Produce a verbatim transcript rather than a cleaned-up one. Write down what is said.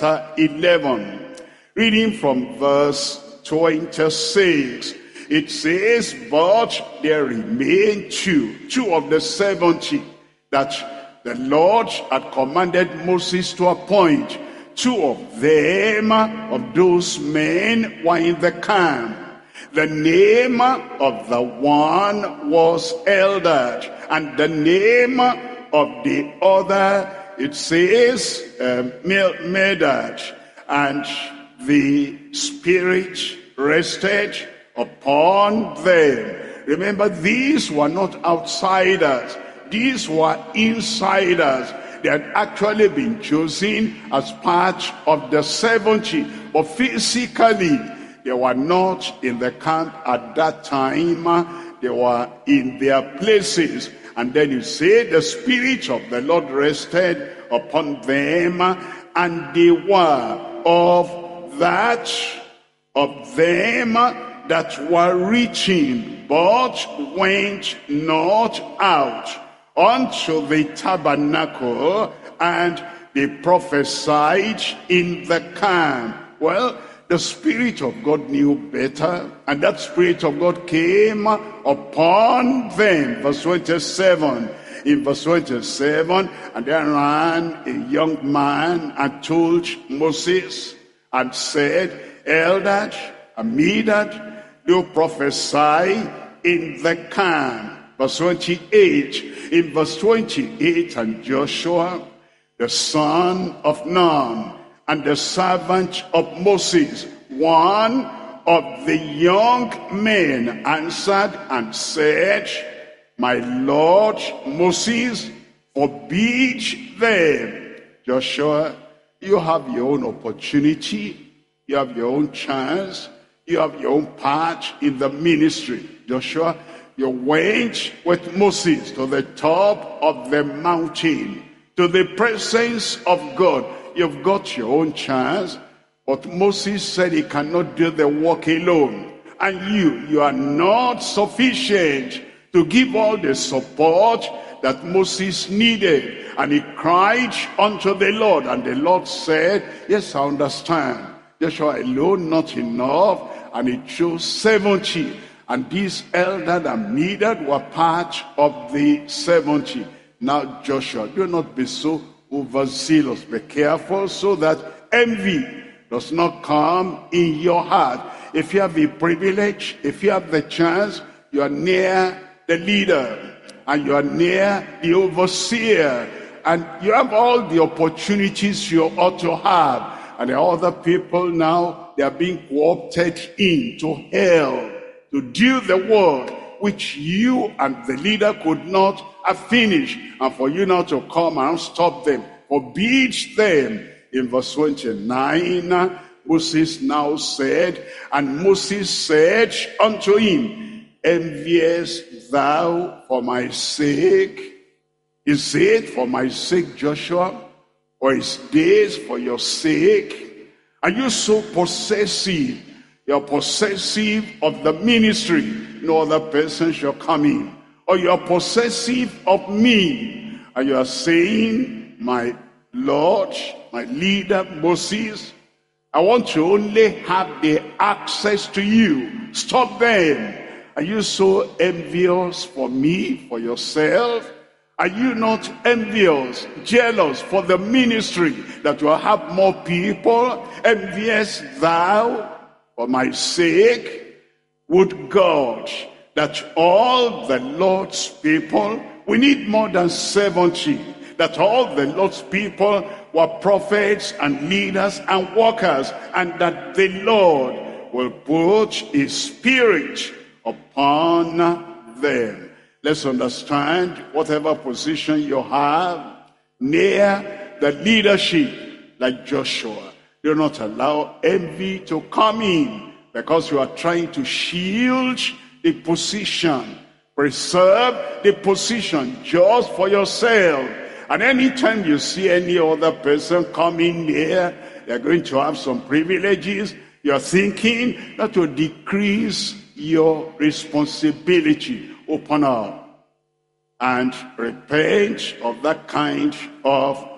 chapter eleven, reading from verse twenty-six. It says, but there remain two, two of the seventy that the Lord had commanded Moses to appoint. Two of them, of those men, were in the camp. The name of the one was Eldad, and the name of the other, it says, uh, Medad. And the Spirit rested upon them. Remember, these were not outsiders. These were insiders. They had actually been chosen as part of the seventy. But physically, they were not in the camp at that time. They were in their places. And then you say, the Spirit of the Lord rested upon them, and they were of that, of them that were reaching, but went not out unto the tabernacle, and they prophesied in the camp. Well, the Spirit of God knew better, and that Spirit of God came upon them. Verse twenty-seven. In verse twenty-seven, and there ran a young man and told Moses and said, Eldad and Medad, do prophesy in the camp. Verse twenty-eight. In verse twenty-eight, and Joshua, the son of Nun, and the servant of Moses, one of the young men, answered and said, my Lord Moses, forbid them. Joshua, you have your own opportunity. You have your own chance. You have your own part in the ministry. Joshua, you went with Moses to the top of the mountain, to the presence of God. You've got your own chance, but Moses said he cannot do the work alone. And you, you are not sufficient to give all the support that Moses needed. And he cried unto the Lord, and the Lord said, yes, I understand. Joshua alone, not enough. And he chose seventy. And these Eldad and Medad were part of the seventy. Now Joshua, do not be so overzealous. Be careful so that envy does not come in your heart. If you have the privilege, if you have the chance, you are near the leader, and you are near the overseer, and you have all the opportunities you ought to have. And the other people now, they are being co-opted into hell to do the work which you and the leader could not have finished. And for you now to come and stop them, forbid them. In verse twenty-nine, Moses now said, and Moses said unto him, enviest thou for my sake? Is it for my sake, Joshua? Or is this for your sake? Are you so possessive? You're possessive of the ministry. No other person shall come in. Or you're possessive of me. And you are saying, my Lord, my leader, Moses, I want to only have the access to you. Stop them. Are you so envious for me, for yourself? Are you not envious, jealous for the ministry that will have more people? Envious thou for my sake? Would God that all the Lord's people, we need more than seventy, that all the Lord's people were prophets and leaders and workers, and that the Lord will put his Spirit upon them. Let's understand, whatever position you have near the leadership, like Joshua, do not allow envy to come in, because you are trying to shield the position, preserve the position just for yourself. And anytime you see any other person coming there, they're going to have some privileges, you're thinking that will decrease your responsibility. Open up and repent of that kind of